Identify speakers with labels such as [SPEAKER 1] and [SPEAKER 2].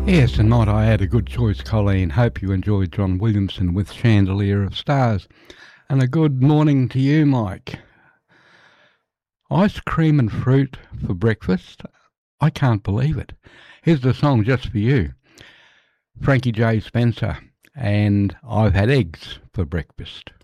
[SPEAKER 1] Yes, tonight I had a good choice, Colleen. Hope you enjoyed John Williamson with Chandelier of Stars. And a good morning to you, Mike. Ice cream and fruit for breakfast? I can't believe it. Here's the song just for you. Frankie J. Spencer, and I've had eggs for breakfast.